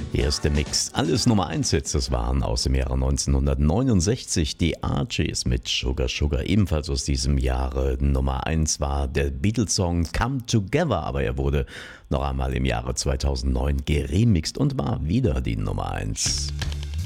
Erste Mix. Alles Nummer 1 Hits, das waren aus dem Jahre 1969 die Archies mit Sugar Sugar. Ebenfalls aus diesem Jahre Nummer 1 war der Beatles-Song Come Together, aber er wurde noch einmal im Jahre 2009 geremixed und war wieder die Nummer 1.